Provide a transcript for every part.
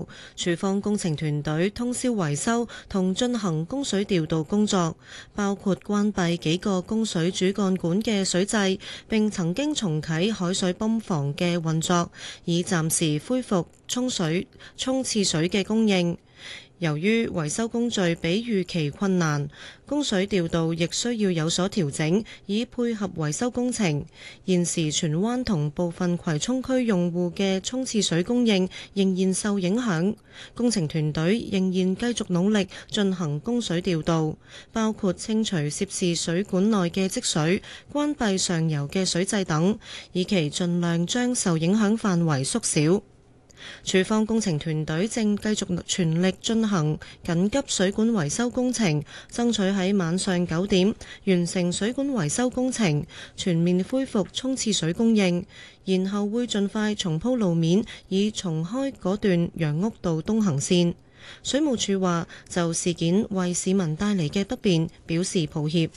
署方工程團隊通宵維修同進行供水調度工作，包括關閉幾個供水主幹管嘅水掣，並曾經重啟海水泵房嘅運作，以暫時恢復沖廁水嘅供應。由於維修工序比預期困難，供水調度亦需要有所調整，以配合維修工程。現時荃灣同部分葵涌區用戶嘅沖廁水供應仍然受影響，工程團隊仍然繼續努力進行供水調度，包括清除涉事水管內嘅積水、關閉上游嘅水掣等，以期盡量將受影響範圍縮小。署方工程團隊正繼續全力進行緊急水管維修工程，爭取喺晚上9點完成水管維修工程，全面恢復沖廁水供應，然後會盡快重鋪路面，以重開嗰段楊屋道東行線。水務署話就事件為市民帶嚟嘅不便表示抱歉。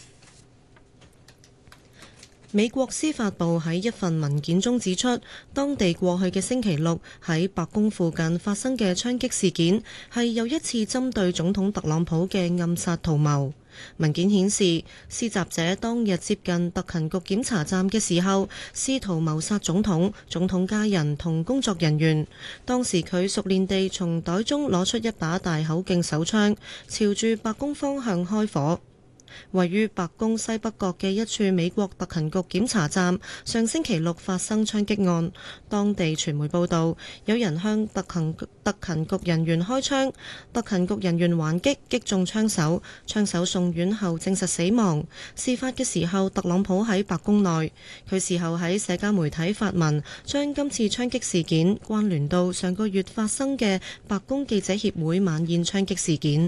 美國司法部喺一份文件中指出，當地過去嘅星期六喺白宮附近發生嘅槍擊事件係又一次針對總統特朗普嘅暗殺圖謀。文件顯示，施襲者當日接近特勤局檢查站嘅時候，試圖謀殺總統、總統家人同工作人員。當時佢熟練地從袋中攞出一把大口徑手槍，朝住白宮方向開火。位於白宮西北角嘅一處美國特勤局檢查站，上星期六發生槍擊案。當地傳媒報道，有人向特勤局人員開槍，特勤局人員還擊，擊中槍手，槍手送院後證實死亡。事發嘅時候，特朗普喺白宮內，佢事後喺社交媒體發文，將今次槍擊事件關聯到上個月發生嘅白宮記者協會晚宴槍擊事件。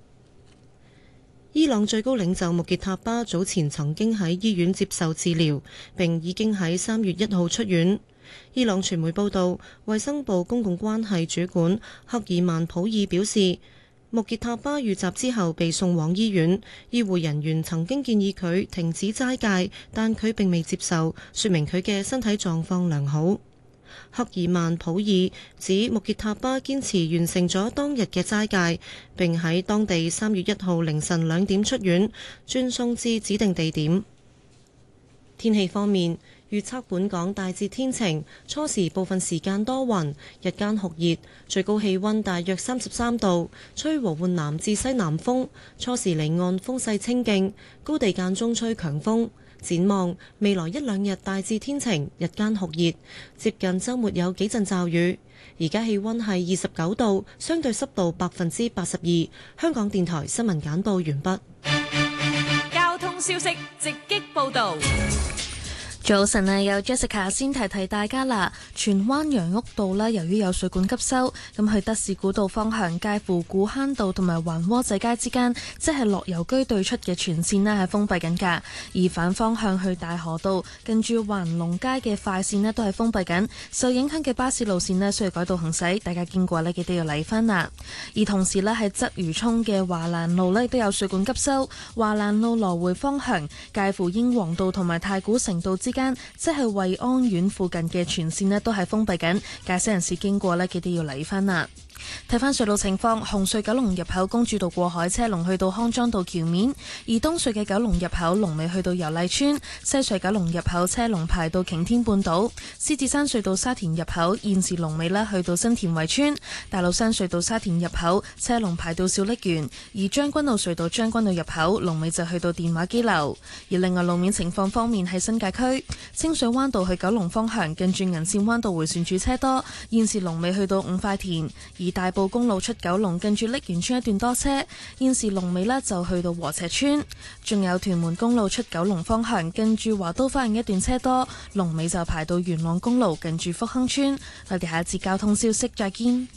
伊朗最高領袖穆傑塔巴早前曾經喺醫院接受治療，並已經喺3月1號出院。伊朗傳媒報道，衛生部公共關係主管克爾曼普爾表示，穆傑塔巴遇襲之後被送往醫院，醫護人員曾經建議佢停止齋戒，但佢並未接受，說明佢嘅身體狀況良好。克爾曼普爾指穆傑塔巴堅持完成咗當日嘅齋戒，並喺當地3月1號凌晨2點出院，轉送至指定地點。天氣方面，預測本港大致天晴，初時部分時間多雲，日間酷熱，最高氣溫大約33度，吹和緩南至西南風，初時離岸風勢清勁，高地間中吹強風。展望未來1、2日大致天晴，日間酷熱，接近週末有幾陣驟雨。而家氣溫係29度，相對濕度82%。香港電台新聞簡報完畢。 交通消息直擊報導。 早晨啊，有 Jessica 先提大家啦。荃灣楊屋道呢，由於有水管急修，咁去德士古道方向介乎古坑道同埋環窩仔街之間，即係樂悠居對出嘅全線呢係封閉緊㗎。而反方向去大河道近住環龍街嘅快線呢都係封閉緊，受影響嘅巴士路線呢需要改道行駛，大家經過呢記得要留意返啦。而同時呢，喺鰂魚涌嘅華蘭路呢都有水管急修，華蘭路來回方向介乎英皇道同埋太古城道之間，即係惠安苑附近嘅全線呢都係封閉緊，駕駛人士經過呢記得要留意返啦。睇返隧道情況，紅隧九龍入口公主道過海車龍去到康莊道橋面，而東隧嘅九龍入口龍尾去到油麗邨，西隧九龍入口車龍排到擎天半島，獅子山隧道沙田入口現時龍尾去到新田圍村，大老山隧道沙田入口車龍排到小瀝源，而將軍澳隧道將軍澳入口龍尾就去到電話機樓。而另外路面情況方面，喺新界區清水灣道去九龍方向近住銀線灣道迴旋處車多，現時龍尾去到五塊田，而大埔公路出九龍近住瀝源村一段多車，現時龍尾就去到禾輋村。仲有屯門公路出九龍方向近住華都花園一段車多，龍尾就排到元朗公路近住福亨村。我哋下一節交通消息再見。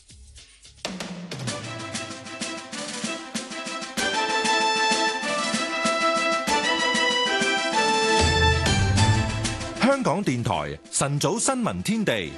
香港電台晨早新聞天地。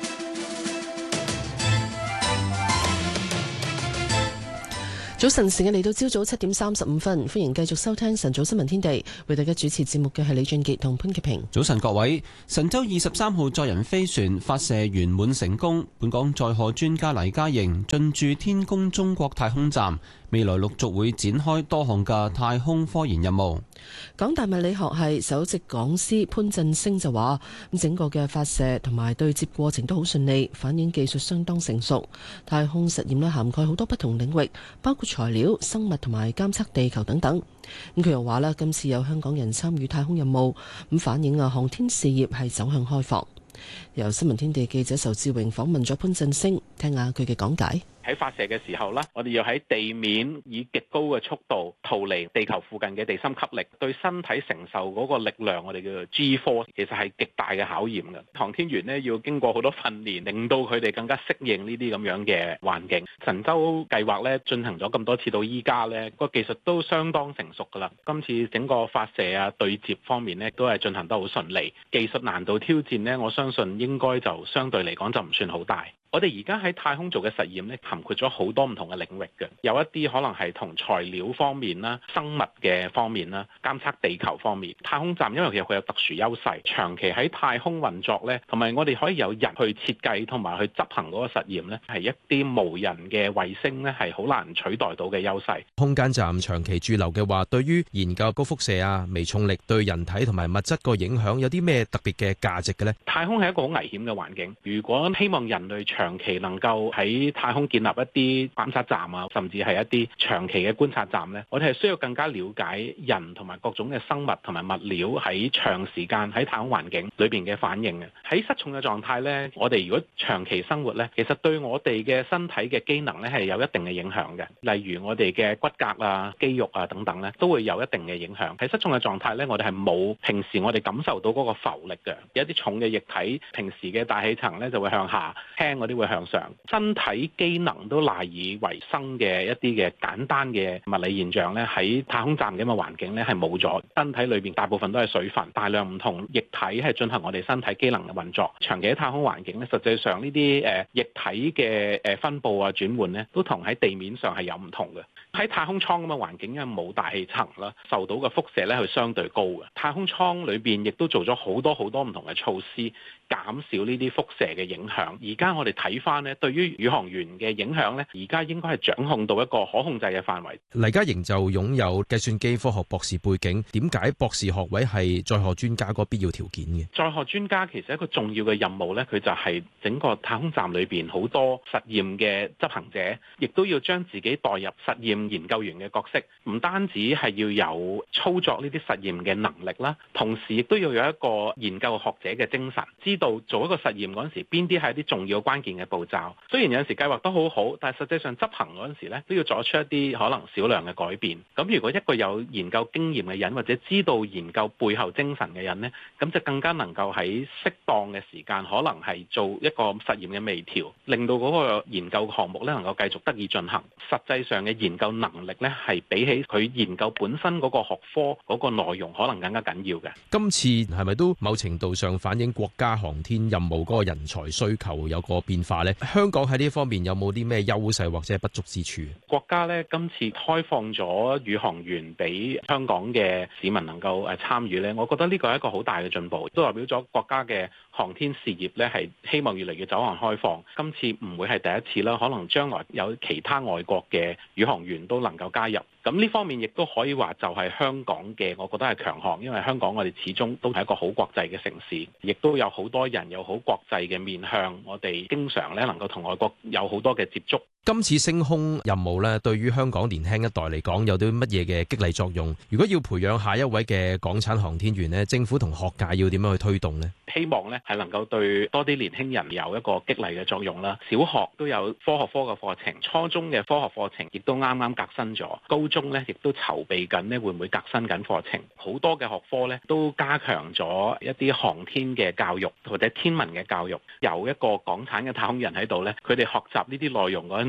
早晨時間嚟到朝早7:35，歡迎繼續收聽晨早新聞天地，為大家主持節目嘅係李俊傑同潘潔平。 早晨各位，神舟23號載人飛船發射圓滿成功，本港載荷專家黎嘉瑩進駐天宮中國太空站，未來陸續會展開多項嘅太空科研任務。 港大物理學系首席講師潘振聲就話，整個嘅發射同埋對接過程都好順利，反映技術相當成熟。太空實驗涵蓋好多不同領域，包括材料、生物同埋監測地球等等。佢又話啦，今次有香港人參與太空任務，反映航天事業係走向開放。由新聞天地記者仇志榮訪問咗潘振聲，聽下佢嘅講解。 喺發射嘅時候呢，我哋要喺地面以極高嘅速度逃離地球附近嘅地心吸力，對身體承受嗰個力量，我哋叫做 G-force， 其實係極大嘅考驗嘅。航天員呢要經過好多訓練，令到佢哋更加適應呢啲咁樣嘅環境。神舟計劃呢進行咗咁多次到依家呢，個技術都相當成熟㗎啦。今次整個發射啊對接方面呢都係進行得好順利。技術難度挑戰呢，我相信應該就相對嚟講就唔算好大。我哋而家喺太空做嘅實驗呢，涵括咗好多唔同嘅領域嘅，有一啲可能係同材料方面啦、生物嘅方面啦、監測地球方面。太空站因為其實佢有特殊優勢，長期喺太空運作呢，同埋我哋可以有人去設計同埋去執行嗰個實驗呢，係一啲無人嘅衛星呢，係好難取代到嘅優勢。 空間站長期駐留嘅話，對於研究高輻射啊、微重力對人體同埋物質個影響有啲咩特別嘅價值嘅呢？ 太空係一個好危險嘅環境，如果希望人類長期能夠喺太空建立一啲觀察站啊，甚至係一啲長期嘅觀察站呢，我哋係需要更加了解人同埋各種嘅生物同埋物料喺長時間喺太空環境裏邊嘅反應嘅。喺失重嘅狀態呢，我哋如果長期生活呢，其實對我哋嘅身體嘅機能呢係有一定嘅影響嘅。例如我哋嘅骨骼啊、肌肉啊等等呢，都會有一定嘅影響。喺失重嘅狀態呢，我哋係冇平時我哋感受到嗰個浮力嘅。有一啲重嘅液體，平時嘅大氣層呢就會向下，輕嗰啲會向上。身體機能都賴以為生嘅一啲嘅簡單嘅物理現象咧，喺太空站咁嘅環境咧係冇咗。身體裏邊大部分都係水分，大量唔同液體係進行我哋身體機能嘅運作。長期喺太空環境咧，實際上呢啲液體嘅分佈啊轉換咧，都同喺地面上係有唔同嘅。喺太空艙咁嘅環境，因為冇大氣層啦，受到嘅輻射咧係相對高嘅。太空艙裏邊亦都做咗好多唔同嘅措施，減少呢啲輻射嘅影響。而家我哋睇翻咧，對於宇航員嘅影響咧，而家應該係掌控到一個可控制嘅範圍。 黎嘉瑩就擁有計算機科學博士背景，點解博士學位係載荷專家個必要條件嘅？載荷專家其實一個重要嘅任務咧，佢就係整個太空站裏邊好多實驗嘅執行者，亦都要將自己代入實驗研究員嘅角色，唔單止係要有操作呢啲實驗嘅能力啦，同時亦都要有一個研究學者嘅精神，知道做一個實驗嗰陣時邊啲係一啲重要關鍵嘅步驟。雖然有陣時計劃都好好，但係實際上執行嗰陣時咧，都要作出一啲可能少量嘅改變。咁如果一個有研究經驗嘅人，或者知道研究背後精神嘅人呢，咁就更加能夠喺適當嘅時間，可能係做一個實驗嘅微調，令到嗰個研究項目咧能夠繼續得以進行。實際上嘅研究能力咧，係比起佢研究本身嗰個學科嗰個內容，可能更加緊要嘅。 今次係咪都某程度上反映國家航天任務嗰個人才需求有個變化呢？香港喺呢方面有冇啲咩優勢或者係不足之處？ 國家呢今次開放咗宇航員俾香港嘅市民能夠參與呢，我覺得呢個係一個好大嘅進步，都代表咗國家嘅航天事業呢係希望越嚟越走向開放。今次唔會係第一次啦，可能將來有其他外國嘅宇航員都能夠加入。咁呢方面亦都可以話就係香港嘅，我覺得係強項，因為香港我哋始終都係一個好國際嘅城市，亦都有好多人有好國際嘅面向，我哋經常咧能夠同外國有好多嘅接觸。 今次升空任務咧，對於香港年輕一代嚟講有啲乜嘢嘅激勵作用？如果要培養下一位嘅港產航天員咧，政府同學界要點樣去推動呢？ 希望咧係能夠對多啲年輕人有一個激勵嘅作用啦。小學都有科學科嘅課程，初中嘅科學課程亦都啱啱革新咗，高中咧亦都籌備緊咧會唔會革新緊課程。好多嘅學科咧都加強咗一啲航天嘅教育或者天文嘅教育。有一個港產嘅太空人喺度咧，佢哋學習呢啲內容嗰陣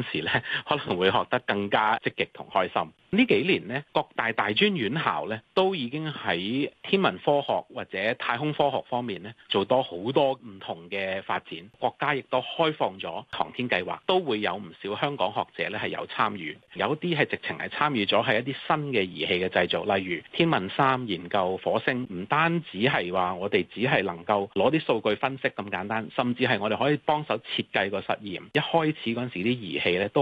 時咧，可能會學得更加積極同開心。呢幾年呢，各大專院校咧都已經喺天文科學或者太空科學方面咧做多好多唔同嘅發展。國家亦都開放咗航天計劃，都會有唔少香港學者咧係有參與，有啲係直情係參與咗係一啲新嘅儀器嘅製造，例如天問3研究火星，唔單止係話我哋只係能夠攞啲數據分析咁簡單，甚至係我哋可以幫手設計個實驗。一開始嗰陣時啲儀器咧都